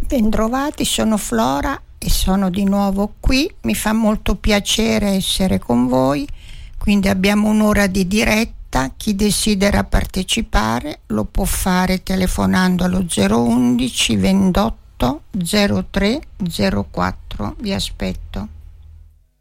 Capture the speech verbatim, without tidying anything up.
Bentrovati, sono Flora e sono di nuovo qui. Mi fa molto piacere essere con voi, quindi abbiamo un'ora di diretta. Chi desidera partecipare lo può fare telefonando allo zero undici ventotto zero tre zero quattro. Vi aspetto.